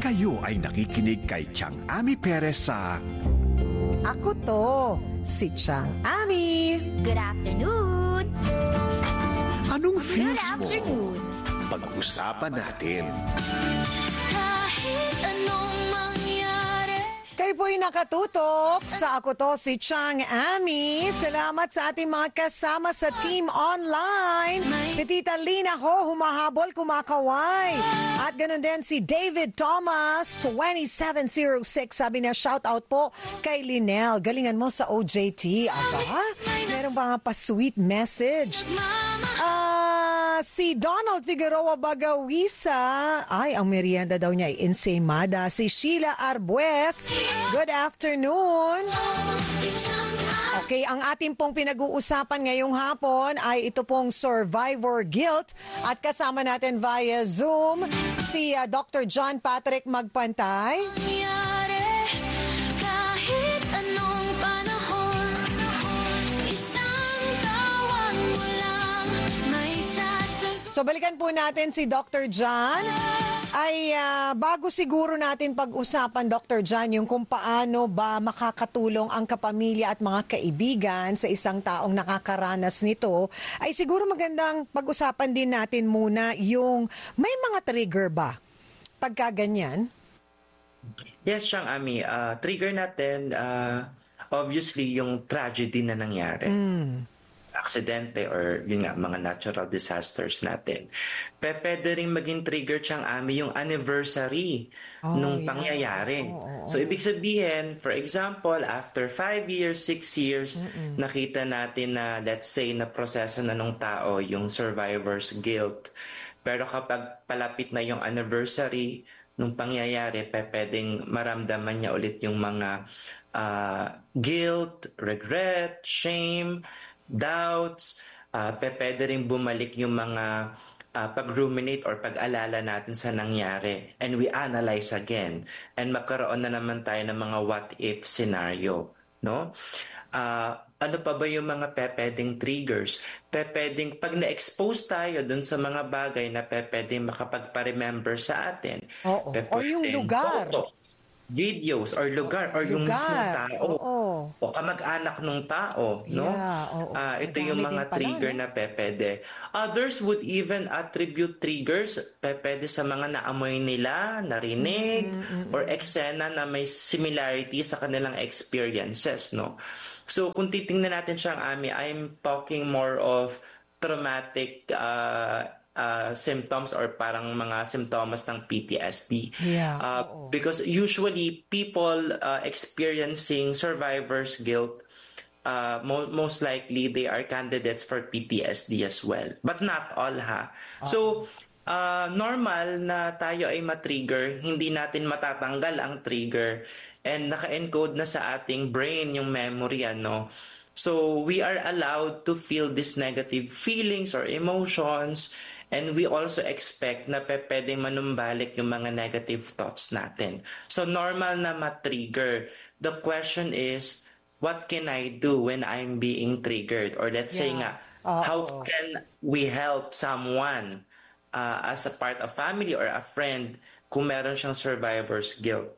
Kayo ay nakikinig kay Chang Ami Perez sa Ako to, si Chang Ami. Good afternoon! Anong Good feels mo? afternoon! Pag-usapan natin. Kahit anong mangyari. Kayo po'y nakatutok sa Ako to, si Chang Ami. Salamat sa ating mga kasama sa Team Online. Si Tita Lina Ho, humahabol, kumakaway. At ganun din si David Thomas, 2706. Sabi niya, shout out po kay Linel. Galingan mo sa OJT. Aba, meron ba nga pa-sweet message? Si Donald Figueroa Bagawisa, ay, ang merienda daw niya ay ensaymada. Si Sheila Arbues, good afternoon. Okay, ang ating pong pinag-uusapan ngayong hapon ay ito pong survivor guilt. At kasama natin via Zoom si Dr. John Patrick Magpantay. Kahit anong panahon, isang tawag mo lang may sasagot. So balikan po natin si Dr. John. Ay bago siguro natin pag-usapan, Dr. John, yung kung paano ba makakatulong ang kapamilya at mga kaibigan sa isang taong nakakaranas nito, ay siguro magandang pag-usapan din natin muna yung may mga trigger ba pagka ganyan? Yes, Siyang Ami. Trigger natin, obviously, yung tragedy na nangyari. Aksidente or yun nga, mga natural disasters natin. Pwede rin maging trigger, Siyang Ami, yung anniversary nung pangyayari. So, ibig sabihin, for example, after 5 years, 6 years, nakita natin na, let's say, na proseso na nung tao yung survivor's guilt. Pero kapag palapit na yung anniversary nung pangyayari, pwedeng maramdaman niya ulit yung mga guilt, regret, shame, doubts, pwede rin bumalik yung mga pag-ruminate or pag-alala natin sa nangyari. And we analyze again. And magkaroon na naman tayo ng mga what-if scenario. No? Ano pa ba yung mga pwedeng triggers? Pwedeng pag na-expose tayo dun sa mga bagay na pwedeng makapagpa-remember sa atin. Oo. O yung lugar. Photo, videos or lugar or yung mismong tao o kamag-anak ng tao, no? Ito yung mga trigger na pwede. Others would even attribute triggers pwede sa mga naamoy nila, narinig, or eksena na may similarity sa kanilang experiences, no? So kung titingnan natin Siyang Ami, I'm talking more of traumatic symptoms or parang mga symptoms ng PTSD. Because usually people experiencing survivor's guilt, most likely they are candidates for PTSD as well. But not all ha. So, normal na tayo ay matrigger, hindi natin matatanggal ang trigger and naka-encode na sa ating brain yung memory, ano. So, we are allowed to feel these negative feelings or emotions. And we also expect na pwede manumbalik yung mga negative thoughts natin. So normal na ma-trigger. The question is, what can I do when I'm being triggered? Or let's say nga, how can we help someone as a part of family or a friend kung meron siyang survivor's guilt?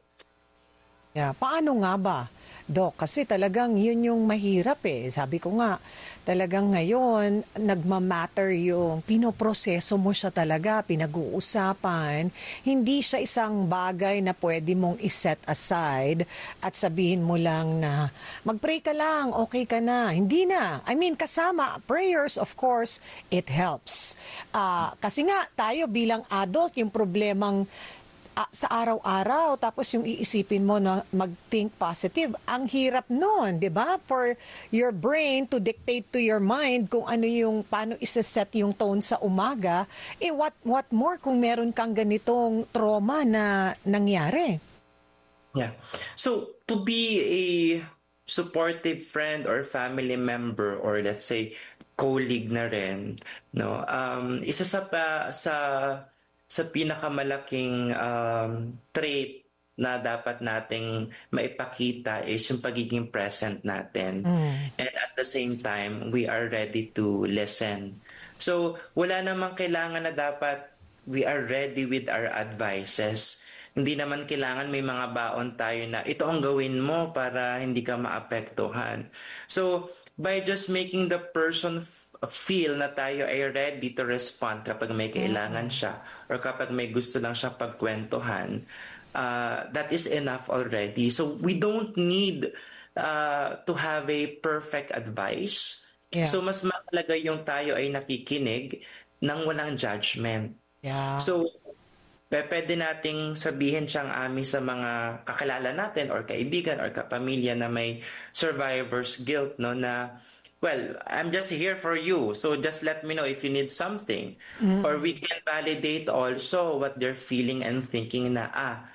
Paano nga ba, Doc? Kasi talagang yun yung mahirap eh. Sabi ko nga, talagang ngayon, nagmamatter yung pinoproseso mo siya talaga, pinag-uusapan. Hindi siya isang bagay na pwede mong iset aside at sabihin mo lang na mag-pray ka lang, okay ka na. Hindi na. I mean, kasama, prayers, of course, it helps. Kasi nga, tayo bilang adult, yung problemang sa araw-araw, tapos yung iisipin mo na mag-think positive. Ang hirap nun, di ba? For your brain to dictate to your mind kung ano yung, paano isa-set yung tone sa umaga, what more kung meron kang ganitong trauma na nangyari? Yeah. So, to be a supportive friend or family member or let's say, colleague na rin, no? Isa sa pinakamalaking trait na dapat nating maipakita is yung pagiging present natin. And at the same time, we are ready to listen. So, wala namang kailangan na dapat we are ready with our advices. Hindi naman kailangan may mga baon tayo na ito ang gawin mo para hindi ka maapektuhan. So, by just making the person feel na tayo ay ready to respond kapag may kailangan siya or kapag may gusto lang siya pagkwentuhan, that is enough already. So, we don't need to have a perfect advice. Yeah. So, mas mahalaga yung tayo ay nakikinig nang walang judgment. Yeah. So, pwede nating sabihin siyang ami sa mga kakilala natin or kaibigan or kapamilya na may survivor's guilt, no, na, well, I'm just here for you. So just let me know if you need something. Or we can validate also what they're feeling and thinking na,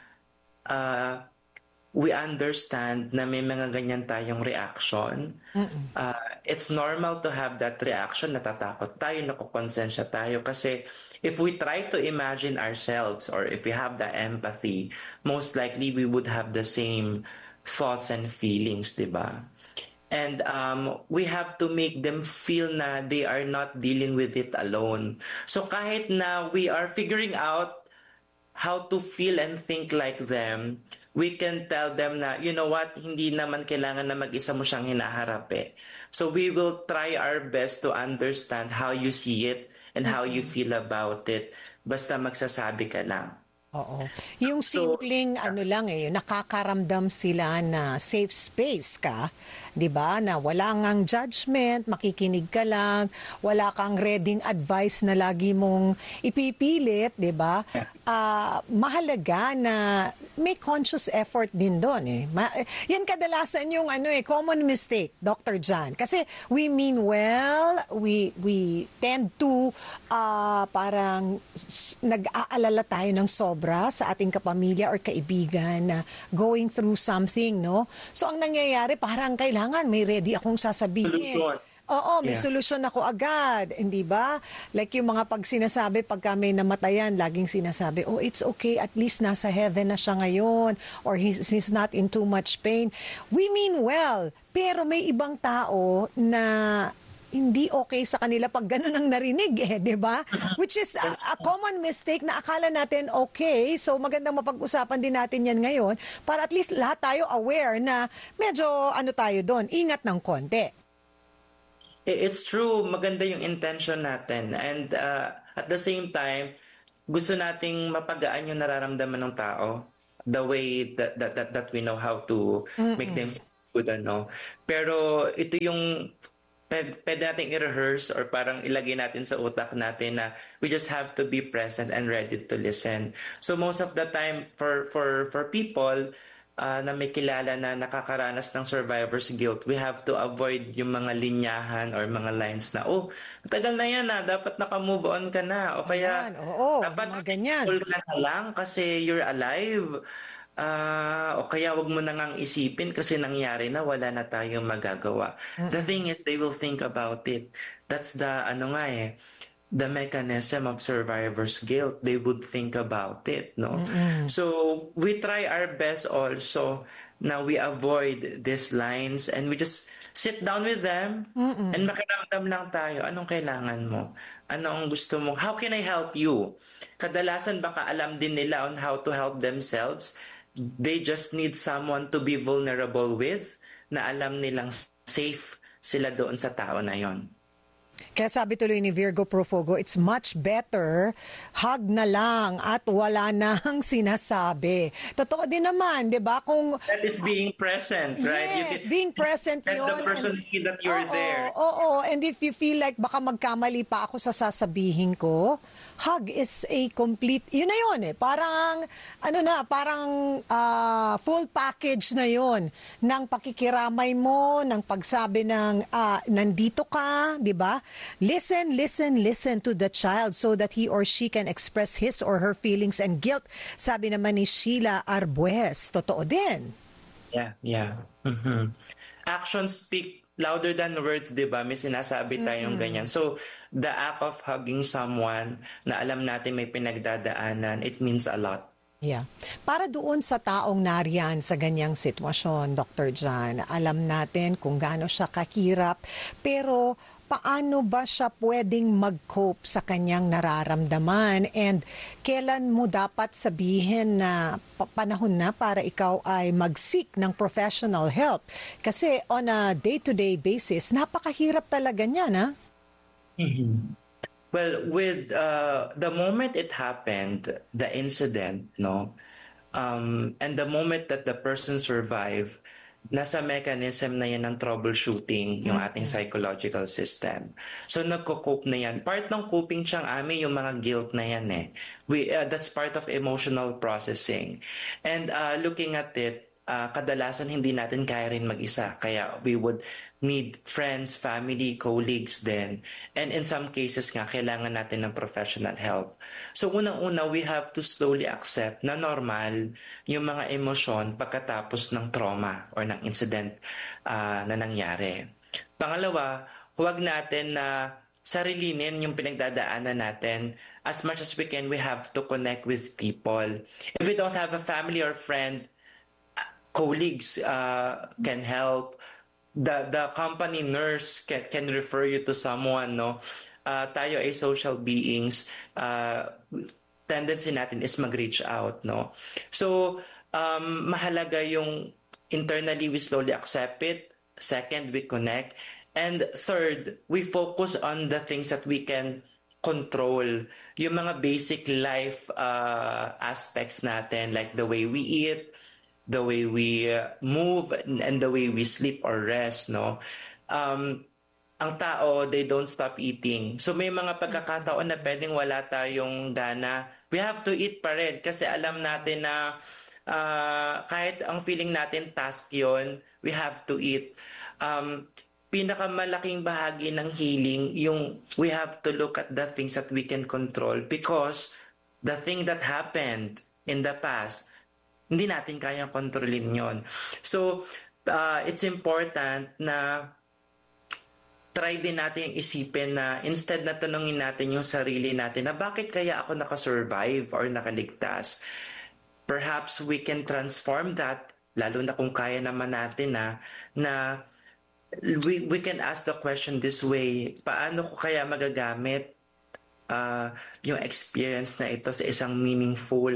we understand na may mga ganyan tayong reaction. It's normal to have that reaction, natatakot tayo, nakukonsensya tayo. Kasi if we try to imagine ourselves or if we have the empathy, most likely we would have the same thoughts and feelings, diba? And we have to make them feel na they are not dealing with it alone. So kahit na we are figuring out how to feel and think like them, we can tell them na, you know what, hindi naman kailangan na mag-isa mo siyang hinaharap eh. So we will try our best to understand how you see it and how you feel about it. Basta magsasabi ka lang. Oo. Yung simpleng nakakaramdam sila na safe space ka, 'di ba? Na wala ngang judgment, makikinig ka lang, wala kang reading advice na lagi mong ipipilit, 'di ba? Mahalaga na may conscious effort din doon eh. Yan kadalasan yung common mistake, Dr. Jan. Kasi we mean well, we tend to parang nag-aalala tayo ng sobra sa ating kapamilya or kaibigan na going through something, no? So ang nangyayari parang kailangan may ready akong sasabihin. Solution. Oo, may solusyon ako agad, hindi ba? Like yung mga pag sinasabi, pagka may namatayan, laging sinasabi, oh, it's okay, at least nasa heaven na siya ngayon, or he's not in too much pain. We mean well, pero may ibang tao na hindi okay sa kanila pag ganun ang narinig di ba? Which is a common mistake na akala natin okay, so magandang mapag-usapan din natin yan ngayon para at least lahat tayo aware na medyo tayo doon, ingat ng konti. It's true, maganda yung intention natin. And at the same time, gusto nating mapagaan yung nararamdaman ng tao the way that we know how to make them feel good, ano. Pero ito yung pwede nating i-rehearse or parang ilagay natin sa utak natin na we just have to be present and ready to listen. So most of the time for people na may kilala na nakakaranas ng survivor's guilt, we have to avoid yung mga linyahan or mga lines na, oh, matagal na yan dapat naka-move on ka na. O kaya, dapat full ka na lang kasi you're alive. O kaya wag mo na ngang isipin kasi nangyari na, wala na tayong magagawa. The thing is, they will think about it. That's the, the mechanism of survivor's guilt. They would think about it, no? So we try our best also. Now we avoid these lines and we just sit down with them and makiramdam lang tayo. Anong kailangan mo? Ano ang gusto mo? How can I help you? Kadalasan baka alam din nila on how to help themselves. They just need someone to be vulnerable with na alam nilang safe sila doon sa tao na yon. Kaya sabi tuloy ni Virgo Profugo, it's much better hug na lang at wala nang sinasabi. Totoo din naman, di ba? Kung that is being present, right? Yes, being present let yun. Let the person feel that you're there. Oo, and if you feel like baka magkamali pa ako sa sasabihin ko, hug is a complete, yun na yun eh. Parang, parang full package na yun ng pakikiramay mo, ng pagsabi ng nandito ka, di ba? Listen to the child so that he or she can express his or her feelings and guilt. Sabi naman ni Sheila Arbues, totoo din. Yeah. Mm-hmm. Actions speak louder than words, di ba? May sinasabi tayong ganyan. So, the act of hugging someone na alam natin may pinagdadaanan, it means a lot. Yeah. Para doon sa taong nariyan sa ganyang sitwasyon, Dr. Jan, alam natin kung gaano siya kahirap, pero paano ba siya pwedeng mag-cope sa kanyang nararamdaman? And kailan mo dapat sabihin na panahon na para ikaw ay mag-seek ng professional help? Kasi on a day-to-day basis, napakahirap talaga niya, na? Well, with the moment it happened, the incident, no, and the moment that the person survived, nasa mechanism na yan ng troubleshooting yung ating psychological system. So nagko-cope na yan. Part ng coping siyang amin yung mga guilt na yan eh. That's part of emotional processing. And looking at it, kadalasan hindi natin kaya rin mag-isa. Kaya we would need friends, family, colleagues din. And in some cases nga, kailangan natin ng professional help. So unang-una, we have to slowly accept na normal yung mga emosyon pagkatapos ng trauma or ng incident na nangyari. Pangalawa, huwag natin na sarilinin yung pinagdadaanan natin. As much as we can, we have to connect with people. If we don't have a family or friend, colleagues can help. The company nurse can refer you to someone, no? Tayo ay social beings. Tendency natin is mag-reach out, no? So, mahalaga yung internally we slowly accept it. Second, we connect. And third, we focus on the things that we can control. Yung mga basic life aspects natin, like the way we eat, the way we move, and the way we sleep or rest, no? Ang tao, they don't stop eating. So may mga pagkakataon na pwedeng wala tayong gana. We have to eat pa rin kasi alam natin na kahit ang feeling natin task yon, we have to eat. Pinakamalaking bahagi ng healing, yung we have to look at the things that we can control because the thing that happened in the past, hindi natin kayang kontrolin yon. So, it's important na try din natin isipin na instead na tanungin natin yung sarili natin na bakit kaya ako nakasurvive or nakaligtas, perhaps we can transform that, lalo na kung kaya naman natin na we can ask the question this way, paano ko kaya magagamit yung experience na ito sa isang meaningful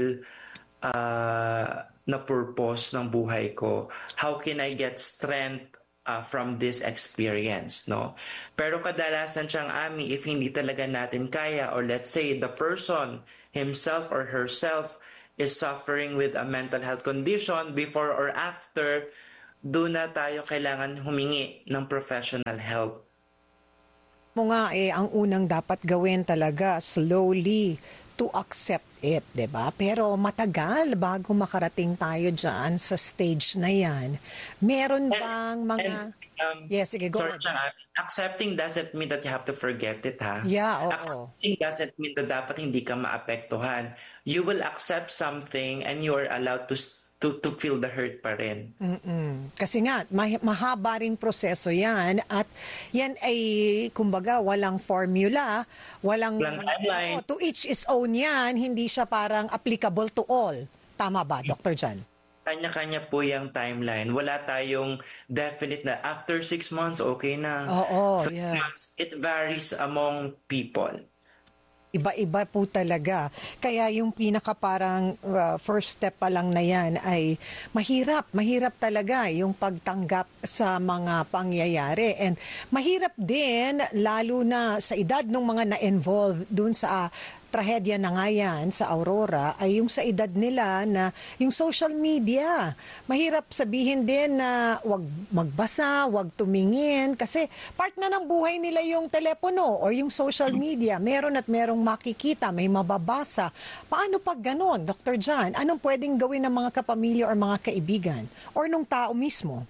na purpose ng buhay ko? How can I get strength from this experience, no? Pero kadalasan siyang ami, if hindi talaga natin kaya, or let's say the person himself or herself is suffering with a mental health condition, before or after, doon na tayo kailangan humingi ng professional help. Mo nga ang unang dapat gawin talaga, slowly to accept it, 'di ba? Pero matagal bago makarating tayo diyan sa stage na 'yan. Meron bang mga yes, sige, go ahead. Accepting doesn't mean that you have to forget it, ha? Yeah, oo. Accepting doesn't mean that dapat hindi ka maapektuhan. You will accept something and you are allowed to feel the hurt pa rin. Kasi nga, mahaba rin proseso yan at yan ay, kumbaga, walang formula, walang timeline. To each is own yan, hindi siya parang applicable to all. Tama ba, Dr. John? Kanya-kanya po yung timeline. Wala tayong definite na after 6 months, okay na. Oo, 3 yeah. months, it varies among people. Iba-iba po talaga. Kaya yung pinaka parang first step pa lang na yan ay mahirap. Mahirap talaga yung pagtanggap sa mga pangyayari. And mahirap din, lalo na sa edad ng mga na-involve dun sa trahedya na nga yan sa Aurora, ay yung sa edad nila na yung social media. Mahirap sabihin din na wag magbasa, wag tumingin, kasi part na ng buhay nila yung telepono or yung social media. Meron at merong makikita, may mababasa. Paano pag ganon, Dr. John? Anong pwedeng gawin ng mga kapamilya or mga kaibigan? Or nung tao mismo?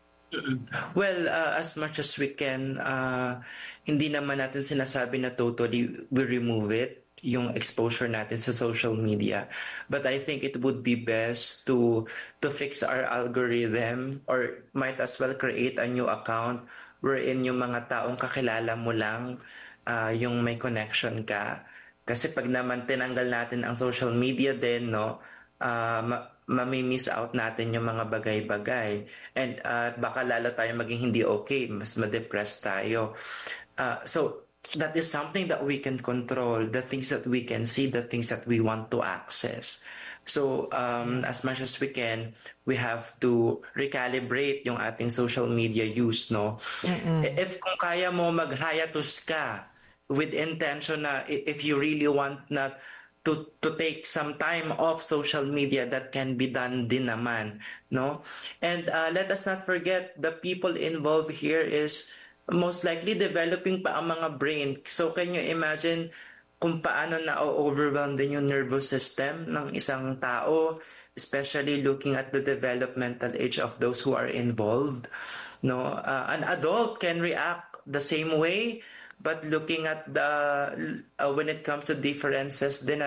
Well, as much as we can, hindi naman natin sinasabi na totally we remove it, yung exposure natin sa social media. But I think it would be best to fix our algorithm, or might as well create a new account wherein yung mga taong kakilala mo lang yung may connection ka. Kasi pag naman tinanggal natin ang social media din, no, mami-miss out natin yung mga bagay-bagay. And baka lalo tayo maging hindi okay, mas ma-depress tayo. So that is something that we can control, the things that we can see, the things that we want to access. So as much as we can, we have to recalibrate yung ating social media use, no? If kung kaya mo mag-hiatus ka with intention na if you really want na to take some time off social media, that can be done din naman, no? And let us not forget the people involved here is most likely developing pa ang mga brain. So can you imagine kung paano na-overwhelm din yung nervous system ng isang tao, especially looking at the developmental age of those who are involved. No, an adult can react the same way, but looking at the when it comes to differences din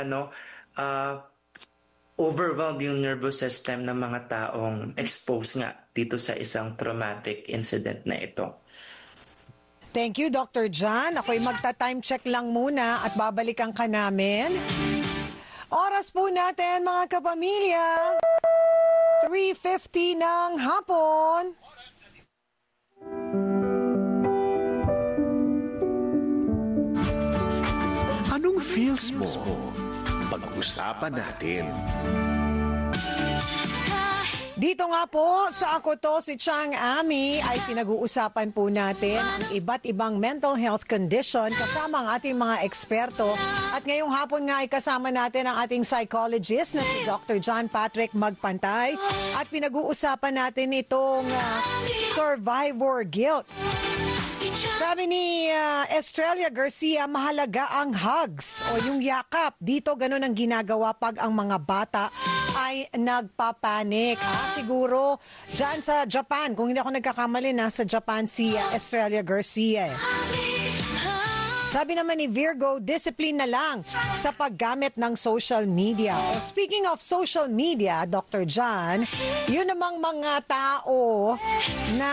overwhelm yung nervous system ng mga taong exposed nga dito sa isang traumatic incident na ito. Thank you, Dr. John. Ako'y magta-time check lang muna at babalikan ka namin. Oras po natin, mga kapamilya, 3:50 ng hapon. Anong feels mo? Pag-usapan natin. Dito nga po sa Ako To Si Chang Ami ay pinag-uusapan po natin ang iba't ibang mental health condition kasama ang ating mga eksperto. At ngayong hapon nga ay kasama natin ang ating psychologist na si Dr. John Patrick Magpantay at pinag-uusapan natin itong survivor guilt. Sabi ni Estrella Garcia, mahalaga ang hugs o yung yakap. Dito ganun ang ginagawa pag ang mga bata ay nagpapanik. Siguro dyan sa Japan, kung hindi ako nagkakamali, nasa Japan si Estrella Garcia. Sabi naman ni Virgo, discipline na lang sa paggamit ng social media. Speaking of social media, Dr. John, yun namang mga tao na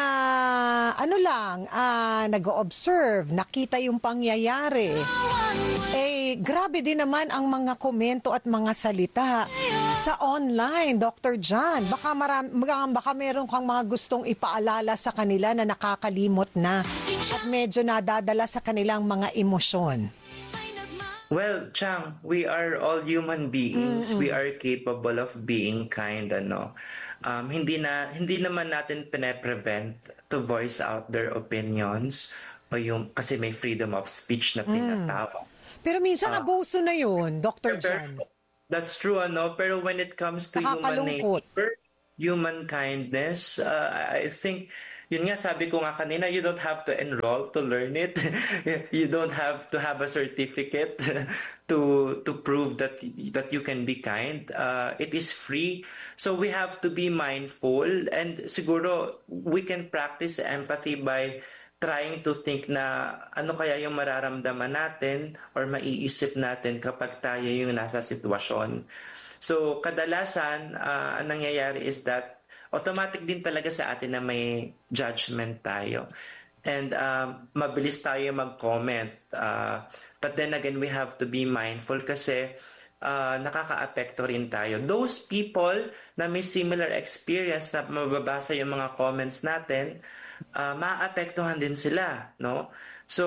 nag-observe, nakita yung pangyayari. Grabe din naman ang mga komento at mga salita sa online, Dr. John. Baka meron kang mga gustong ipaalala sa kanila na nakakalimot na at medyo nadadala sa kanilang mga emosyon. Well, Chang, we are all human beings. We are capable of being kind, hindi naman natin pine-prevent to voice out their opinions o kasi may freedom of speech na tinatawag. Pero minsan abuso na yun, Dr. John. That's true, Pero when it comes to human nature, human kindness, I think, yun nga, sabi ko nga kanina, you don't have to enroll to learn it. You don't have to have a certificate to prove that you can be kind. It is free. So we have to be mindful, and siguro we can practice empathy by trying to think na ano kaya yung mararamdaman natin or maiisip natin kapag tayo yung nasa sitwasyon. So kadalasan, ang nangyayari is that automatic din talaga sa atin na may judgment tayo. And mabilis tayo mag-comment. But then again, we have to be mindful kasi nakaka-apekto rin tayo. Those people na may similar experience na mababasa yung mga comments natin, maapektuhan din sila, no? So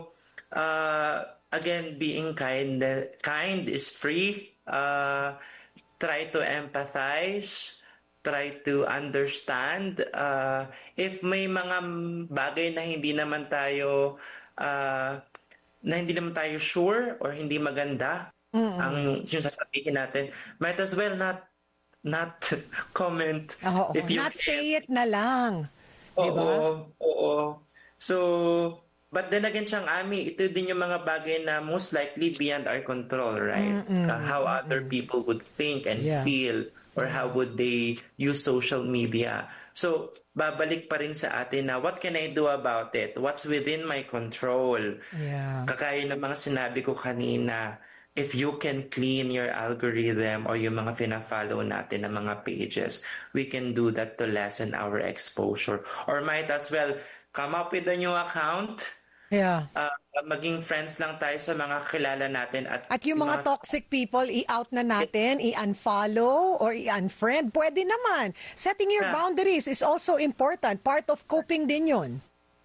again, being kind is free. Try to empathize, try to understand. If may mga bagay na hindi naman tayo sure or hindi maganda ang yung sasabihin natin, might as well not comment. If you not say it na lang. Diba? Oo. So, but then again, Chang Ami, ito din yung mga bagay na most likely beyond our control, right? How other people would think and feel, or how would they use social media. So, babalik pa rin sa atin na what can I do about it? What's within my control? Kakaya ng mga sinabi ko kanina, if you can clean your algorithm or yung mga fina-follow natin na mga pages, we can do that to lessen our exposure. Or might as well come up with a new account. Maging friends lang tayo sa mga kilala natin. At yung mga toxic people, i-out na natin, i-unfollow or i-unfriend. Pwede naman. Setting your boundaries is also important. Part of coping din yun.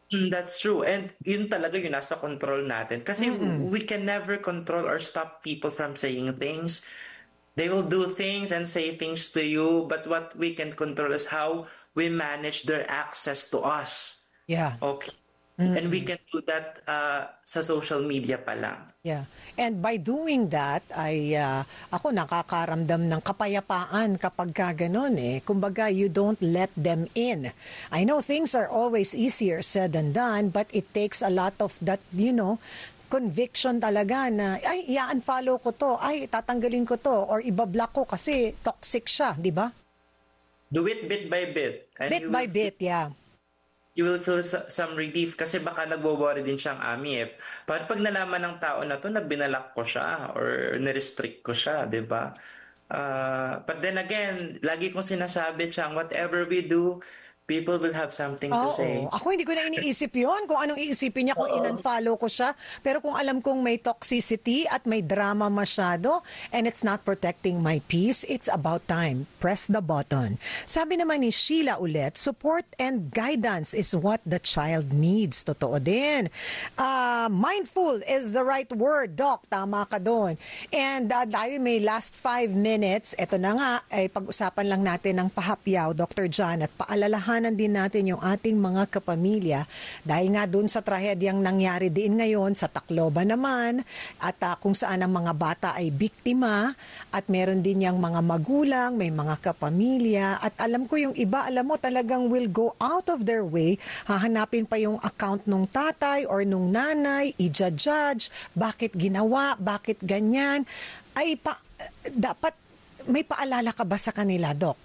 That's true. And yun talaga yung nasa control natin. Kasi we can never control or stop people from saying things. They will do things and say things to you, but what we can control is how we manage their access to us. Yeah. Okay. And we can do that sa social media pa lang. Yeah. And by doing that, ako nakakaramdam ng kapayapaan kapag gano'n eh. Kumbaga, you don't let them in. I know things are always easier said than done, but it takes a lot of that, conviction talaga na, ay, i-unfollow ko to, ay, tatanggalin ko to, or ibablock ko kasi toxic siya, di ba? Do it bit by bit. And Bit by bit, yeah. You will feel some relief kasi baka nagwo-worry din siyang Ami eh. Pag nalaman ng tao na to na binalak ko siya or nirestrict ko siya, di ba? But then again, lagi kong sinasabi siyang whatever we do, people will have something to say. Ako hindi ko na iniisip yon kung anong iisipin niya kung in-unfollow ko siya. Pero kung alam kong may toxicity at may drama masyado and it's not protecting my peace, it's about time. Press the button. Sabi naman ni Sheila ulit, support and guidance is what the child needs. Totoo din. Mindful is the right word, Doc. Tama ka doon. And dahil may last 5 minutes, eto na nga, ay pag-usapan lang natin ng pahapyaw, Dr. John, at paalalahanan din natin yung ating mga kapamilya dahil nga dun sa trahedyang nangyari din ngayon sa Tacloban naman at kung saan ang mga bata ay biktima at meron din yung mga magulang, may mga kapamilya at alam ko yung iba, alam mo talagang will go out of their way, hahanapin pa yung account nung tatay or nung nanay, i-judge, bakit ginawa, bakit ganyan, ay dapat may paalala ka ba sa kanila, Doc?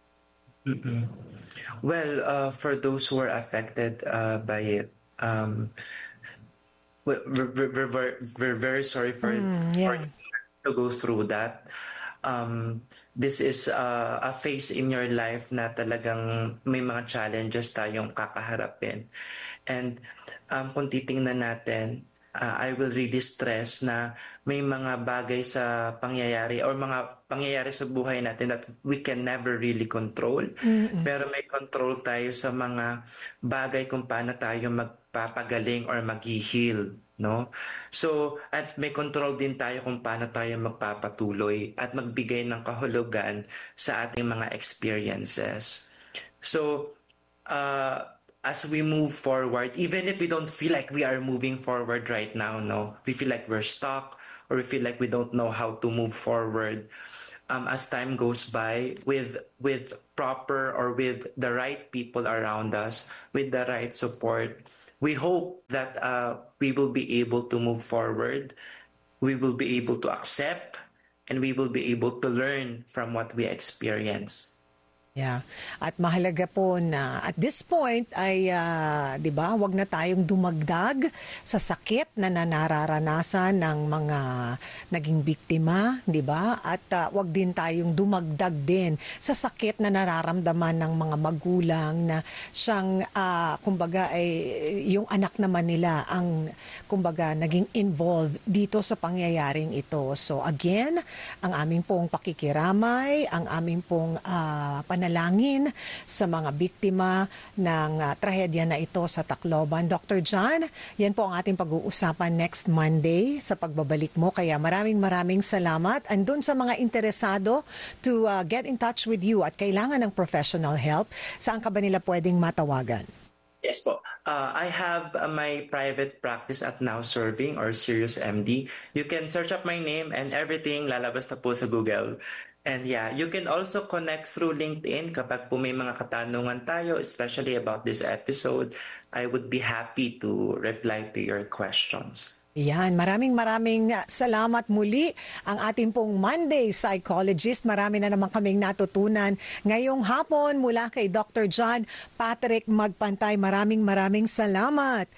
Well, for those who are affected by it, we're very sorry for you to go through that. This is a phase in your life na talagang may mga challenges tayong kakaharapin. And kung titingnan natin, I will really stress na may mga bagay sa pangyayari or mga pangyayari sa buhay natin that we can never really control. Pero may control tayo sa mga bagay kung paano tayo magpapagaling or mag-heal. No? So, at may control din tayo kung paano tayo magpapatuloy at magbigay ng kahulugan sa ating mga experiences. So, as we move forward, even if we don't feel like we are moving forward right now, we feel like we're stuck or we feel like we don't know how to move forward. As time goes by, with proper or with the right people around us, with the right support, we hope that we will be able to move forward, we will be able to accept, and we will be able to learn from what we experience. Yeah. At mahalaga po na at this point ay 'di ba, wag na tayong dumagdag sa sakit na nararanasan ng mga naging biktima, 'di ba? At wag din tayong dumagdag din sa sakit na nararamdaman ng mga magulang na siyang kumbaga ay yung anak naman nila ang kumbaga naging involved dito sa pangyayaring ito. So again, ang aming pong pakikiramay, ang aming pong panalangin sa mga biktima ng trahedya na ito sa Tacloban. Dr. John, yan po ang ating pag-uusapan next Monday sa pagbabalik mo. Kaya maraming salamat. And doon sa mga interesado to get in touch with you at kailangan ng professional help, saan ka ba nila pwedeng matawagan? Yes po. I have my private practice at Now Serving or Serious MD. You can search up my name and everything lalabas na po sa Google. And yeah, you can also connect through LinkedIn kapag po may mga katanungan tayo, especially about this episode. I would be happy to reply to your questions. Yan, maraming salamat muli ang ating pong Monday Psychologist. Marami na naman kaming natutunan ngayong hapon mula kay Dr. John Patrick Magpantay. Maraming salamat.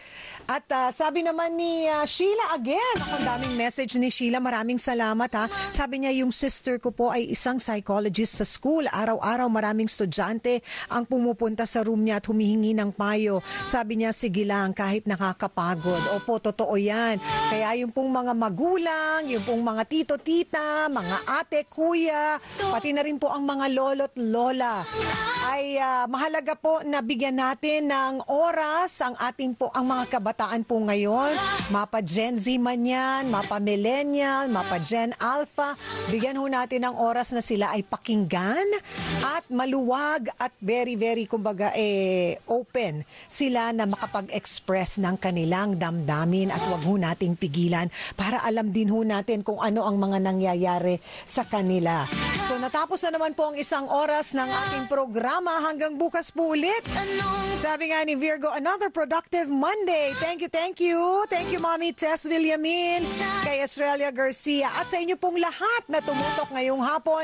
At sabi naman ni Sheila again, ang daming message ni Sheila, maraming salamat ha. Sabi niya, yung sister ko po ay isang psychologist sa school. Araw-araw maraming estudyante ang pumupunta sa room niya at humihingi ng payo. Sabi niya, sige lang, kahit nakakapagod. Opo, totoo yan. Kaya yung pong mga magulang, yung pong mga tito-tita, mga ate, kuya, pati na rin po ang mga lolo't lola, ay mahalaga po na bigyan natin ng oras ang mga kabataan po ngayon, mapa Gen Z man yan, mapa Millennial, mapa Gen Alpha, bigyan ho natin ng oras na sila ay pakinggan at maluwag at very, very, kumbaga, open sila na makapag-express ng kanilang damdamin at wag ho nating pigilan para alam din ho natin kung ano ang mga nangyayari sa kanila. So natapos na naman po ang isang oras ng ating programa. Hanggang bukas po ulit. Sabi nga ni Virgo, another productive Monday. Thank you, thank you. Thank you, Mommy Tess Villamin, kay Estrella Garcia, at sa inyo pong lahat na tumutok ngayong hapon.